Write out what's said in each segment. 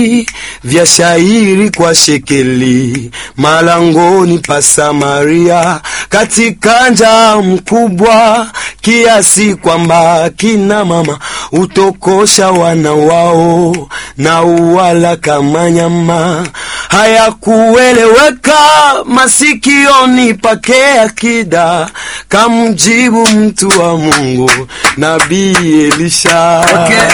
vya shairi kwa shekeli, malangoni pa Samaria, katika njaa mkubwa kiasi kwamba kina mama utokosha wana wao na uwala kama nyama. Hayakueleweka masikioni pake akida, kamjibu mtu wa Mungu Nabii Elisha.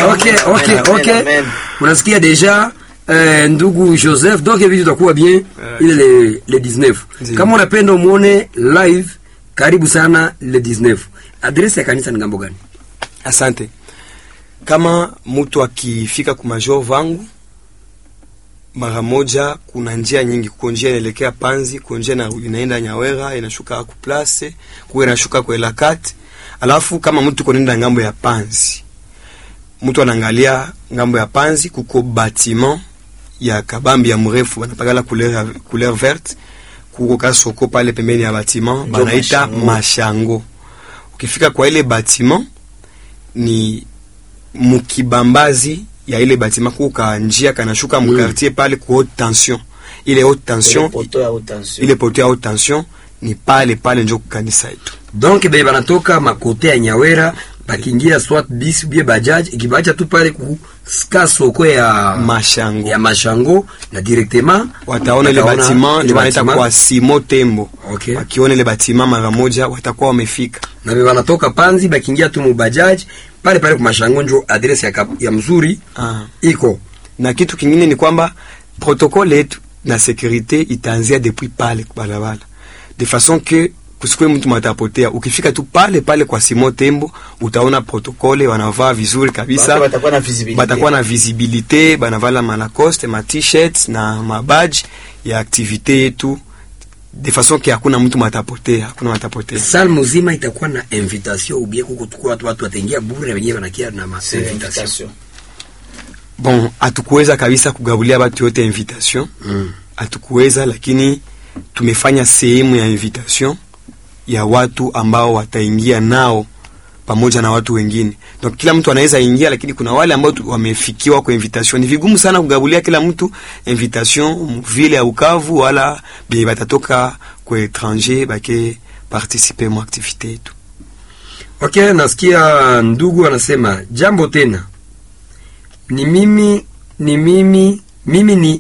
Okay. Unasikia deja ndugu Joseph, donc hivi tutakuwa bien ile le 19. Kama unapenda muone live, karibu sana le 19. Adresse ya kanisa ni ngambo gani? Asante. Kama mtu akifika kwa major vangu mara moja, kuna njia nyingi. Kuna njia inaelekea Panzi, kuna njia inaenda Nyawera, inashuka ku place, kwa inashuka kwa Elakat. Alafu kama mtu konenda ngambo ya Panzi, mtu anaangalia ngambo ya Panzi kuko bâtiment ya kabambi ya mrefu wanapagala couleur verte, kuko kasoko pale pembeni ya bâtiment banaita Mashango. Ukifika kwa ile bâtiment ni mukibambazi ya ile bâtiment, kuka njia kanashuka mu quartier pale ku haute tension. Ile haute tension, ile poteau ya haute tension ni pale njo kanisa yetu. Donc be banatoka makote ya Nyawera bakingia swat bis bie bajaj ikibacha tu pale ku soko ya Mashango na directement wataona ile bâtiment ndio wanaita kwa Simo Tembo. Okay. Wakiona ile bâtiment mara moja watakuwa wamefika. Na be banatoka Panzi bakingia tu mu bajaj pale ku Mashango njo adresse ya mzuri iko. Na kitu kingine ni kwamba protocole yetu na sécurité itaanzia depuis pale kwa barabara, de façon que kusikwe mtu matapotea. Ukifika tu pale kwa Simo Tembo utaona protokole, wanavaa vizuri kabisa, batakuwa na visibilité, banavala malacoste, ma t-shirts na ma badge ya activité yetu, de façon que hakuna mtu matapotea. Salle mzima itakuwa na invitation ubie kuko tukua watu wataingia bure na wenyewe wanakia na invitation. Bon, hatukuweza kabisa kugabulia watu yote invitation. Hatukuweza, lakini tumefanya sehemu ya invitation ya watu ambao wataingia nao pamoja na watu wengine. Donc kila mtu anaweza ingia, lakini kuna wale ambao wamefikiwa kwa invitation. Ni vigumu sana kugabulia kila mtu invitation vile ya Bukavu, wala bi batatoka kwa étranger bake participer mu activité yetu. Okay, nasikia ndugu anasema jambo tena. Ni mimi ni